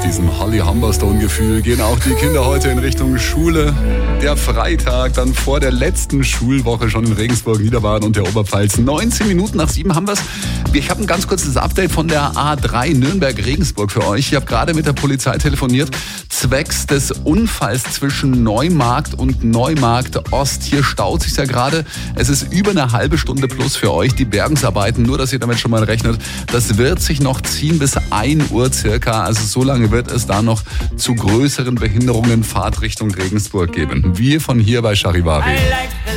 diesem Holly Humberstone-Gefühl gehen auch die Kinder heute in Richtung Schule. Der Freitag, dann vor der letzten Schulwoche schon in Regensburg, Niederbayern und der Oberpfalz. 19 Minuten nach 7 haben wir es. Ich habe ein ganz kurzes Update von der A3 Nürnberg-Regensburg für euch. Ich habe gerade mit der Polizei telefoniert, zwecks des Unfalls zwischen Neumarkt und Neumarkt Ost. Hier staut sich ja gerade. Es ist über eine halbe Stunde plus für euch. Die Bergungsarbeiten, nur dass ihr damit schon mal rechnet, das wird sich noch ziehen bis 1 Uhr circa. Also so lange wird es da noch zu größeren Behinderungen Fahrtrichtung Regensburg geben. Wir von hier bei Charivari.